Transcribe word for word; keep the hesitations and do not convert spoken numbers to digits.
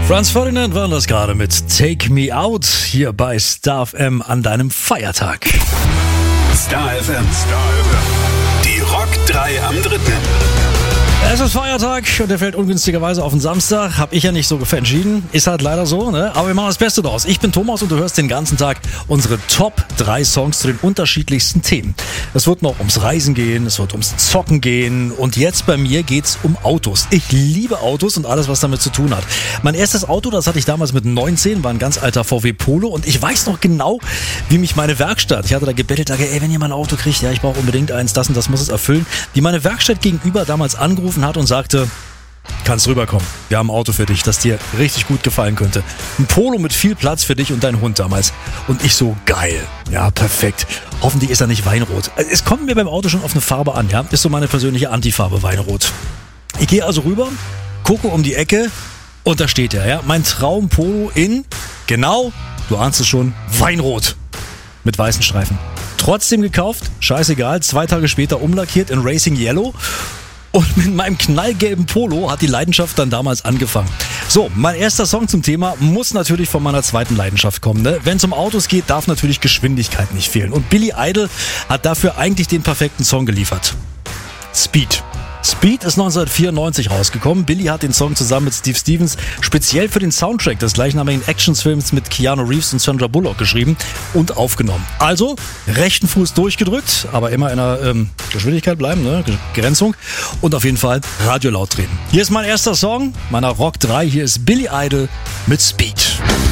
Franz Ferdinand war das gerade mit Take Me Out hier bei Star F M an deinem Feiertag. Star F M, Star F M. Die Rock drei am dritten. Es ist Feiertag und der fällt ungünstigerweise auf den Samstag. Hab ich ja nicht so entschieden. Ist halt leider so, ne? Aber wir machen das Beste draus. Ich bin Thomas und du hörst den ganzen Tag unsere Top drei Songs zu den unterschiedlichsten Themen. Es wird noch ums Reisen gehen, es wird ums Zocken gehen und jetzt bei mir geht's um Autos. Ich liebe Autos und alles, was damit zu tun hat. Mein erstes Auto, das hatte ich damals mit neunzehn, war ein ganz alter V W Polo und ich weiß noch genau, wie mich meine Werkstatt, ich hatte da gebettelt, sage, ey, wenn ihr mal ein Auto kriegt, ja, ich brauche unbedingt eins, das und das muss es erfüllen, wie meine Werkstatt gegenüber damals angerufen hat und sagte, kannst rüberkommen, wir haben ein Auto für dich, das dir richtig gut gefallen könnte. Ein Polo mit viel Platz für dich und deinen Hund damals. Und ich so, geil, ja, perfekt. Hoffentlich ist er nicht Weinrot. Es kommt mir beim Auto schon auf eine Farbe an, ja, ist so meine persönliche Antifarbe, Weinrot. Ich gehe also rüber, gucke um die Ecke und da steht er, ja, mein Traum-Polo in, genau, du ahnst es schon, Weinrot. Mit weißen Streifen. Trotzdem gekauft, scheißegal, zwei Tage später umlackiert in Racing Yellow. Und mit meinem knallgelben Polo hat die Leidenschaft dann damals angefangen. So, mein erster Song zum Thema muss natürlich von meiner zweiten Leidenschaft kommen. Ne? Wenn es um Autos geht, darf natürlich Geschwindigkeit nicht fehlen. Und Billy Idol hat dafür eigentlich den perfekten Song geliefert. Speed. Speed ist neunzehnhundertvierundneunzig rausgekommen. Billy hat den Song zusammen mit Steve Stevens speziell für den Soundtrack des gleichnamigen Actionfilms mit Keanu Reeves und Sandra Bullock geschrieben und aufgenommen. Also, rechten Fuß durchgedrückt, aber immer in einer ähm, Geschwindigkeit bleiben, ne? Grenzung. Und auf jeden Fall Radio laut drehen. Hier ist mein erster Song meiner Rock drei. Hier ist Billy Idol mit Speed.